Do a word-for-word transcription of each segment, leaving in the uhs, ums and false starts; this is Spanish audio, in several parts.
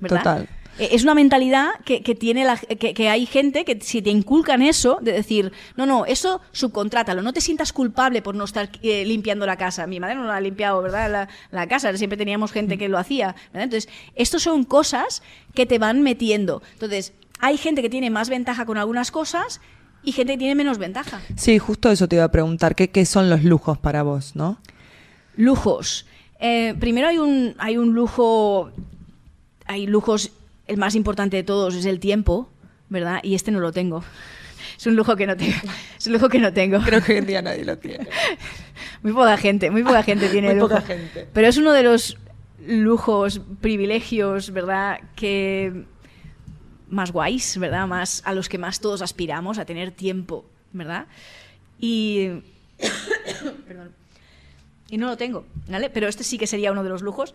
¿verdad? Total. Es una mentalidad que, que tiene la, que, que hay gente que si te inculcan eso, de decir, no, no, eso subcontrátalo, no te sientas culpable por no estar eh, limpiando la casa. Mi madre no la ha limpiado, ¿verdad? La, la casa, siempre teníamos gente que lo hacía, ¿verdad? Entonces, estos son cosas que te van metiendo. Entonces, hay gente que tiene más ventaja con algunas cosas y gente que tiene menos ventaja. Sí, justo eso te iba a preguntar, ¿qué, qué son los lujos para vos, no? Lujos. Eh, primero hay un, hay un lujo, hay lujos. El más importante de todos es el tiempo, ¿verdad? Y este no lo tengo. Es un lujo que no tengo. Es un lujo que no tengo. Creo que hoy en día nadie lo tiene. Muy poca gente, muy poca gente tiene muy lujo. Poca gente. Pero es uno de los lujos, privilegios, ¿verdad? Que más guays, ¿verdad? Más a los que más todos aspiramos, a tener tiempo, ¿verdad? Y perdón. Y no lo tengo, ¿vale? Pero este sí que sería uno de los lujos.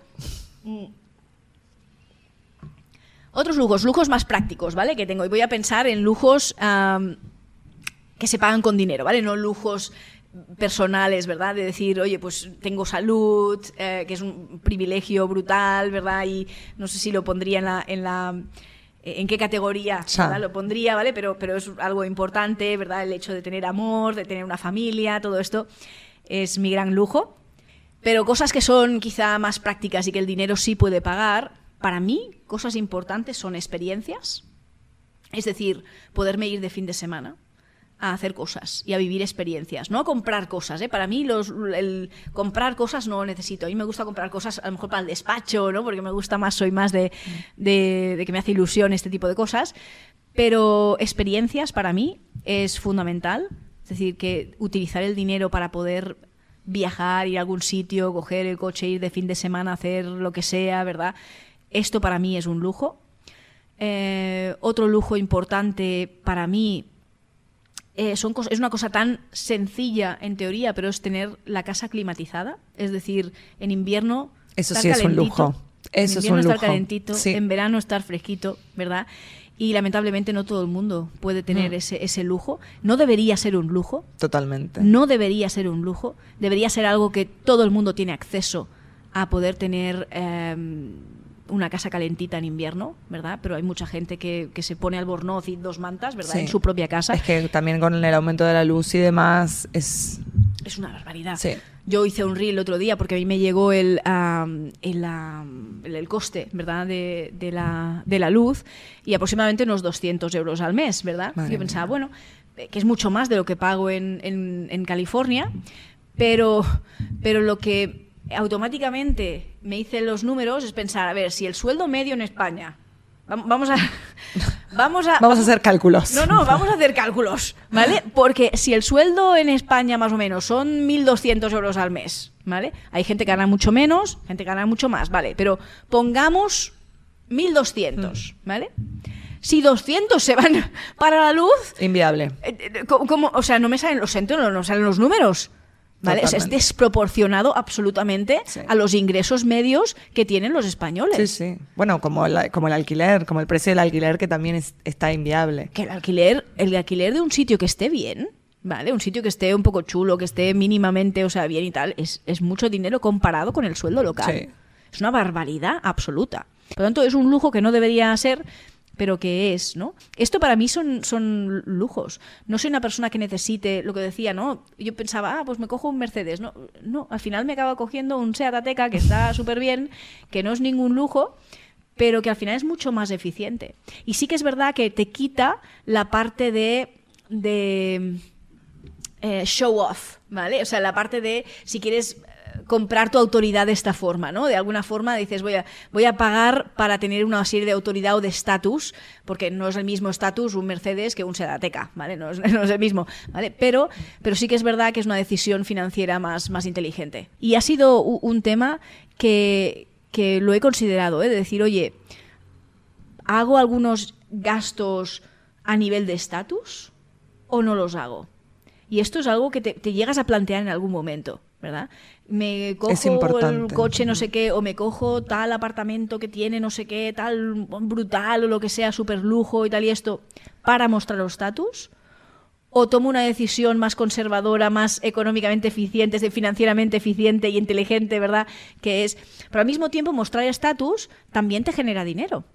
Otros lujos, lujos más prácticos, ¿vale? Que tengo. Y voy a pensar en lujos um, que se pagan con dinero, ¿vale? No lujos personales, ¿verdad? De decir, oye, pues tengo salud, eh, que es un privilegio brutal, ¿verdad? Y no sé si lo pondría en la... En la ¿En qué categoría ¿verdad? Lo pondría, ¿vale? Pero, pero es algo importante, ¿verdad? El hecho de tener amor, de tener una familia, todo esto es mi gran lujo. Pero cosas que son quizá más prácticas y que el dinero sí puede pagar, para mí, cosas importantes son experiencias. Es decir, poderme ir de fin de semana a hacer cosas y a vivir experiencias, no a comprar cosas, ¿eh? Para mí los, el comprar cosas no lo necesito. A mí me gusta comprar cosas a lo mejor para el despacho, ¿no? Porque me gusta más, soy más de, de, de que me hace ilusión este tipo de cosas. Pero experiencias para mí es fundamental. Es decir, que utilizar el dinero para poder viajar, ir a algún sitio, coger el coche, ir de fin de semana, hacer lo que sea, ¿verdad? Esto para mí es un lujo. Eh, otro lujo importante para mí eh, son cos- es una cosa tan sencilla en teoría, pero es tener la casa climatizada. Es decir, en invierno eso estar sí es un lujo. en Eso es invierno un lujo. estar calentito, Sí. en verano estar fresquito, ¿verdad? Y lamentablemente no todo el mundo puede tener Mm. ese, ese lujo. No debería ser un lujo. Totalmente. No debería ser un lujo. Debería ser algo que todo el mundo tiene acceso a poder tener eh, una casa calentita en invierno, ¿verdad? Pero hay mucha gente que, que se pone albornoz y dos mantas, ¿verdad? Sí. En su propia casa. Es que también con el aumento de la luz y demás es... Es una barbaridad. Sí. Yo hice un reel el otro día porque a mí me llegó el, um, el, um, el, el coste, ¿verdad? De, de, la, de la luz y aproximadamente unos doscientos euros al mes, ¿verdad? Madre Yo pensaba, mía. bueno, que es mucho más de lo que pago en, en, en California, pero, pero lo que automáticamente me hice los números es pensar, a ver, si el sueldo medio en España, vamos a... Vamos a, Vamos a hacer cálculos. No, no, vamos a hacer cálculos, ¿vale? Porque si el sueldo en España más o menos son mil doscientos euros al mes, ¿vale? Hay gente que gana mucho menos, gente que gana mucho más, ¿vale? Pero pongamos mil doscientos, ¿vale? Si doscientos se van para la luz... Inviable. eh, ¿Cómo, cómo? O sea, no me salen los no, no salen los números, ¿vale? O sea, es Totalmente. desproporcionado absolutamente Sí. a los ingresos medios que tienen los españoles. Sí, sí. Bueno, como el, como el alquiler, como el precio del alquiler que también es- está inviable. Que el alquiler, el alquiler de un sitio que esté bien, ¿vale? Un sitio que esté un poco chulo, que esté mínimamente, o sea, bien y tal, es, es mucho dinero comparado con el sueldo local. Sí. Es una barbaridad absoluta. Por lo tanto, es un lujo que no debería ser, pero que es, ¿no? Esto para mí son, son lujos. No soy una persona que necesite, lo que decía, ¿no? Yo pensaba, ah, pues me cojo un Mercedes. No, no, al final me acabo cogiendo un Seat Ateca que está súper bien, que no es ningún lujo, pero que al final es mucho más eficiente. Y sí que es verdad que te quita la parte de, de eh, show off, ¿vale? O sea, la parte de si quieres eh, comprar tu autoridad de esta forma, ¿no? De alguna forma dices, voy a, voy a pagar para tener una serie de autoridad o de estatus, porque no es el mismo estatus un Mercedes que un Seat Ateca, ¿vale? No es, no es el mismo, ¿vale? Pero, pero sí que es verdad que es una decisión financiera más, más inteligente. Y ha sido u- un tema que, que lo he considerado, ¿eh? De decir, oye, ¿hago algunos gastos a nivel de estatus o no los hago? Y esto es algo que te, te llegas a plantear en algún momento, ¿verdad? Me Es cojo importante. el coche no sé qué, o me cojo tal apartamento que tiene no sé qué, tal brutal o lo que sea, súper lujo y tal y esto, para mostrar los estatus, o tomo una decisión más conservadora, más económicamente eficiente, es decir, financieramente eficiente y inteligente, ¿verdad? Que es, pero al mismo tiempo mostrar estatus también te genera dinero.